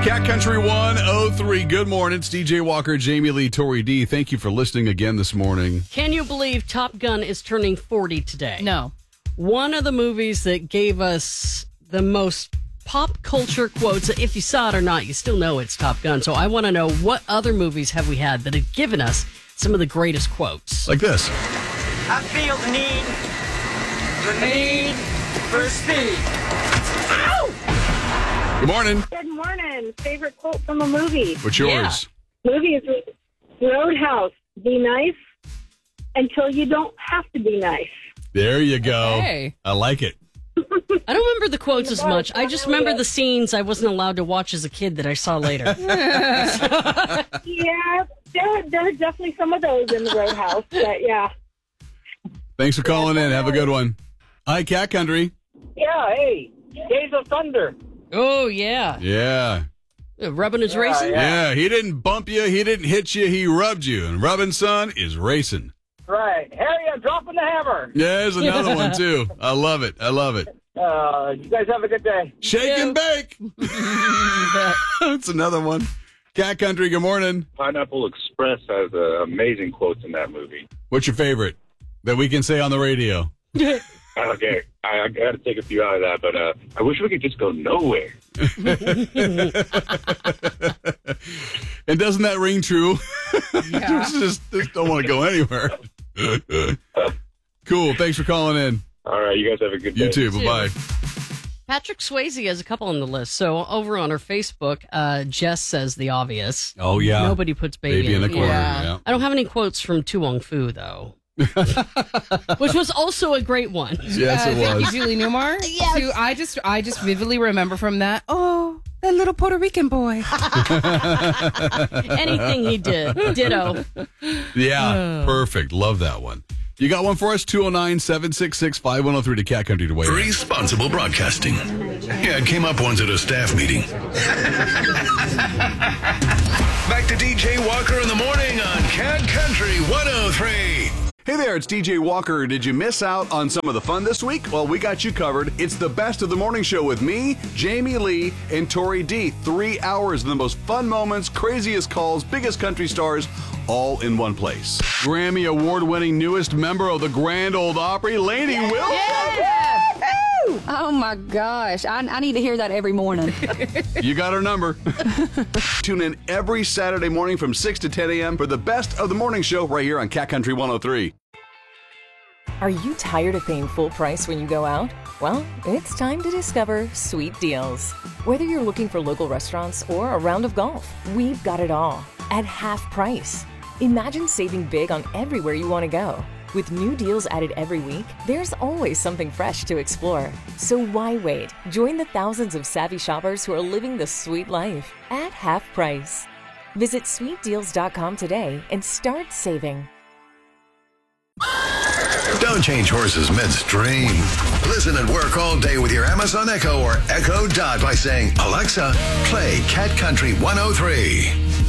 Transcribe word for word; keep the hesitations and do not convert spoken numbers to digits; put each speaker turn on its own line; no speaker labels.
Cat Country one oh three. Good morning. It's D J Walker, Jamie Lee, Tori D. Thank you for listening again this morning.
Can you believe Top Gun is turning forty today?
No.
One of the movies that gave us the most pop culture quotes, if you saw it or not, you still know it's Top Gun. So I want to know, what other movies have we had that have given us some of the greatest quotes?
Like this.
I feel the need, the need for speed. Ow!
Good morning.
Good morning. Favorite quote from a movie?
What's yours?
Yeah.
Movie is Roadhouse. Be nice until you don't have to be nice.
There you go.
Okay.
I like it.
I don't remember the quotes as much. I just remember the scenes I wasn't allowed to watch as a kid that I saw later.
Yeah, there, there are definitely some of those in the Roadhouse, but yeah.
Thanks for calling in. Have a good one. Hi, Cat Country.
Yeah, hey, Days of Thunder.
Oh, yeah.
Yeah.
Uh, Rubbin' is racing?
Yeah, he didn't bump you. He didn't hit you. He rubbed you. And rubbing, son, is racing.
Right. Harry, I'm dropping the hammer.
Yeah, there's another one, too. I love it. I love it.
Uh, you guys have a good day.
Shake and bake. That's another one. Cat Country, good morning.
Pineapple Express has uh, amazing quotes in that movie.
What's your favorite that we can say on the radio?
Okay, I, I got to take a few out of that, but uh, I wish we could just go nowhere.
And doesn't that ring true?
Yeah.
just, just don't want to go anywhere. Cool. Thanks for calling in.
All right, you guys have a good day.
You too. Bye-bye.
Patrick Swayze has a couple on the list. So over on our Facebook, uh, Jess says the obvious.
Oh, yeah.
Nobody puts baby,
Baby in the corner.
Yeah.
Yeah.
I don't have any quotes from Tu Wong Fu, though. Which was also a great one.
Yes,
Uh,
it
thank
was.
you, Julie Newmar.
Yes.
So I just, I just vividly remember from that. Oh, that little Puerto Rican boy.
Anything he did. Ditto.
Yeah, perfect. Love that one. You got one for us? two oh nine, seven six six, five one oh three to Cat Country to weigh in.
Responsible broadcasting. Yeah, it came up once at a staff meeting. Back to D J Walker in the morning on Cat Country one oh three.
Hey there, it's D J Walker. Did you miss out on some of the fun this week? Well, we got you covered. It's the best of the morning show with me, Jamie Lee, and Tori D. Three hours of the most fun moments, craziest calls, biggest country stars, all in one place. Grammy award-winning newest member of the Grand Ole Opry, Lainey Wilson.
Oh my gosh, I, I need to hear that every morning.
You got our number. Tune in every Saturday morning from six to ten a.m. for the best of the morning show right here on Cat Country one oh three.
Are you tired of paying full price when you go out? Well, it's time to discover Sweet Deals. Whether you're looking for local restaurants or a round of golf, we've got it all at half price. Imagine saving big on everywhere you want to go. With new deals added every week, there's always something fresh to explore. So why wait? Join the thousands of savvy shoppers who are living the sweet life at half price. Visit sweet deals dot com today and start saving.
Don't change horses midstream. Listen and work all day with your Amazon Echo or Echo Dot by saying, Alexa, play Cat Country one oh three.